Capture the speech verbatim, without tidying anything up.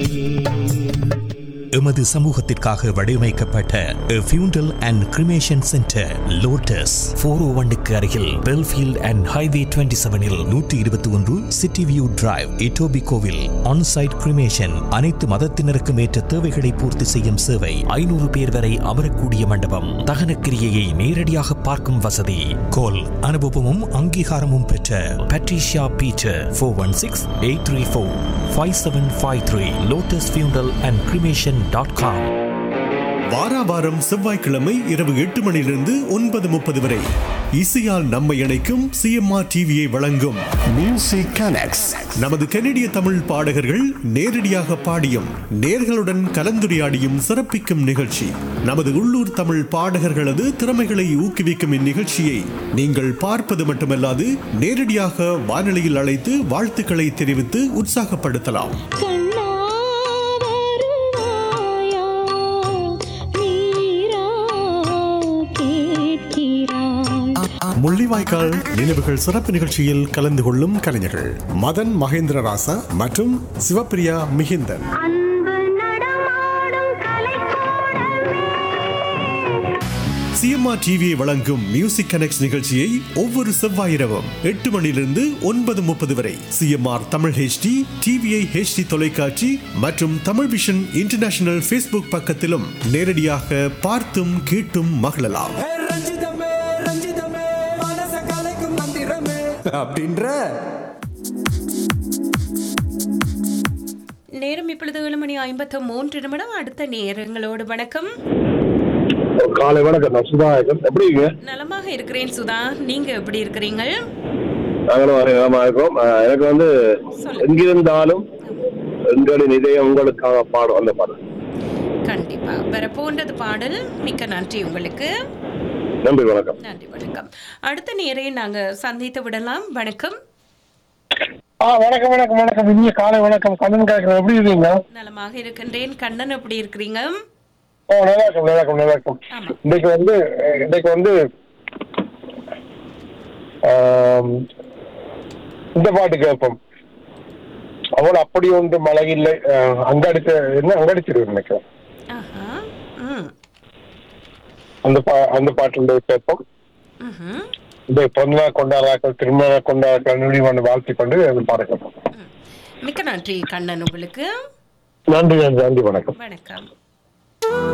எமது சமூகத்திற்காக வடிவமைக்கப்பட்ட ஃபியூண்டல் and cremation centre lotus four ஓ ஒன்னுக்கு அருகில் பெல்ஃபீல்ட் அண்ட் ஹைவே டுவெண்ட்டி செவனில் நூற்றி இருபத்தி ஒன்று சிட்டி வியூ டிரைவ் இட்டோபி கோவில் ஆன்சைட் கிரிமேஷன் அனைத்து மதத்தினருக்கும் ஏற்ற தேவைகளை பூர்த்தி செய்யும் சேவை ஐநூறு பேர் வரை அமரக்கூடிய மண்டபம் தகன கிரியையை நேரடியாக பார்க்கும் வசதி கோல் அனுபவமும் அங்கீகாரமும் பெற்ற Patricia Peter four one six eight three four five seven five three lotus ஃபியூண்டல் அண்ட் கிரிமேஷன் டாட் காம். வாராவாரம் செவ்வாய்க்கிழமை இரவு எட்டு மணியிலிருந்து ஒன்பது முப்பது வரை இசையால் நம்மை இணைக்கும் சிஎம்ஆர் டிவியை வழங்கும் மியூசிக் கனெக்ட்ஸ். நமது கனடிய தமிழ் பாடகர்கள் நேரடியாக பாடியும் நேர்களுடன் கலந்துரையாடியும் சிறப்பிக்கும் நிகழ்ச்சி. நமது உள்ளூர் தமிழ் பாடகர்களது திறமைகளை ஊக்குவிக்கும் இந்நிகழ்ச்சியை நீங்கள் பார்ப்பது மட்டுமல்லாது நேரடியாக வானொலியில் அழைத்து வாழ்த்துக்களை தெரிவித்து உற்சாகப்படுத்தலாம். முள்ளிவாய்க்கால் நினைவுகள் சிறப்பு நிகழ்ச்சியில் கலந்து கொள்ளும் கலைஞர்கள் மதன் மகேந்திர ராசா மற்றும் சிவப்பிரியா மிகிந்தன். சிஎம்ஆர் டிவியை வழங்கும் மியூசிக் கனெக்ட்ஸ் நிகழ்ச்சியை ஒவ்வொரு செவ்வாய் இரவும் எட்டு மணியிலிருந்து ஒன்பது முப்பது வரை CMR Tamil HD TVI HD தொலைக்காட்சி மற்றும் தமிழ் விஷன் இன்டர்நேஷனல் ஃபேஸ்புக் பக்கத்திலும் நேரடியாக பார்த்தும் கேட்டும் மகிழலாம். அப்படின்ற நேரம் இப்பொழுது ஏழு மணி ஐம்பத்து மூன்று நிமிடம். அடுத்த நேரங்களோடு வணக்கம். காலை வணக்கம். நான் சுதாகர். எப்படி இருக்கீங்க? நலமாக இருக்கிறேன் சுதா, நீங்க எப்படி இருக்கிறீங்க? நலமா இருக்கோம். எனக்கு வந்து எங்கிருந்தாலும் எங்களின் இதயம் உங்களுக்காக பாடும் அந்த பாடல் கண்டிப்பா வர போன்றது பாடல். மிக்க நன்றி உங்களுக்கு. நன்றி, வணக்கம். நன்றி, வணக்கம். அடுத்த நேரை நாங்க சந்தித்து விடலாம். வணக்கம். வணக்கம் வணக்கம் வணக்கம் இனிய காலை வணக்கம். கண்ணன் கேட்கிறேன், எப்படி இருக்கீங்க? நலமாக இருக்கின்றேன். கண்ணன் எப்படி இருக்கிறீங்க? ஓ நல்லா இருக்கும் நல்லா இருக்கும் நல்லா இருக்கும். இன்னைக்கு வந்து இன்னைக்கு வந்து இந்த பாட்டு கேட்போம். அவள் அப்படி ஒன்று மழை இல்லை அங்கடிச்ச என்ன அங்கடிச்சிருவேன் நினைக்கிறேன். அந்த பா அந்த பாட்டு கேட்போம். இந்த பொண்ணா கொண்டாடாக்கள் திருமண கொண்டாடாக்கள் நுழைவான வாழ்த்தி கொண்டு பாட கேட்போம். மிக்க நன்றி கண்ணன் உங்களுக்கு. நன்றி நன்றி நன்றி வணக்கம் வணக்கம்.